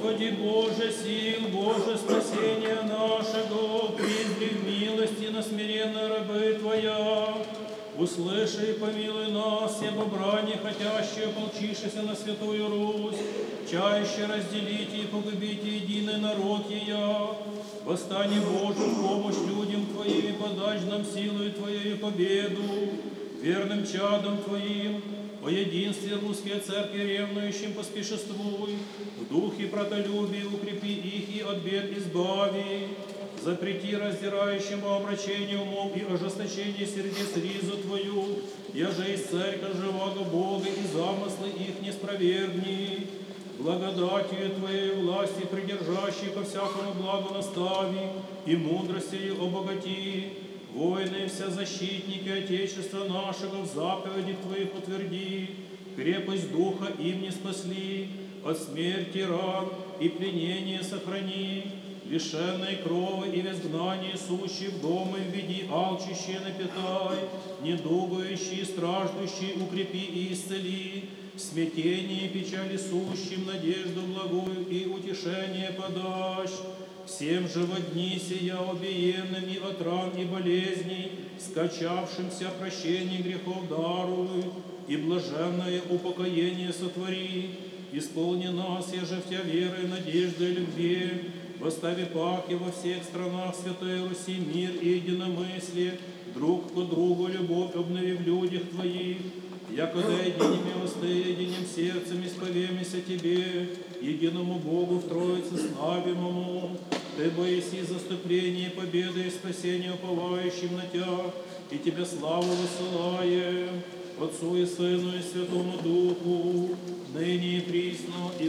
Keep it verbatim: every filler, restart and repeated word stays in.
Господи Боже сил, Боже спасения нашего, призри в милости на смиренные рабы Твоя. Услыши и помилуй нас, ибо брани хотящие, ополчившиеся на Святую Русь, чаще разделите и погубите единый народ ея. Восстань, Боже, в помощь людям Твоим, и подай нам силою Твоею победу, верным чадом Твоим, о единстве русские церкви ревнующим поспешествуй, в духе братолюбия укрепи их и от бед избави. Запрети раздирающему омрачению умов и ожесточению сердец ризу Твою, яже из церковь живого Бога и замыслы их не спровергни. Благодатью Твоей власти, придержащей ко всякому благу настави, и мудростью обогати. Воины, вся защитники Отечества нашего, в заповедях Твоих утверди, крепость духа им не спасли, от смерти ран и пленения сохрани. Лишенные крови и в изгнании сущие в дома введи, алчущие напитай, недугающие, страждущие укрепи и исцели, в смятении и печали сущим надежду благую и утешение подашь. Всем же во дни сия обиенным и от ран и болезней, скачавшимся прощение грехов даруй, и блаженное упокоение сотвори. Исполни нас, еже в Тя верой, надеждой и любви, восстави паки во всех странах Святой Руси мир и единомыслие, друг к другу любовь обнови в людях Твоих, якогда единими усты, единым сердцем исповемися Тебе, единому Богу в Троице славимому. Ты боиси заступление, победы и спасения уповающим на Тя, и Тебе славу высылаем, Отцу и Сыну и Святому Духу, ныне и присно и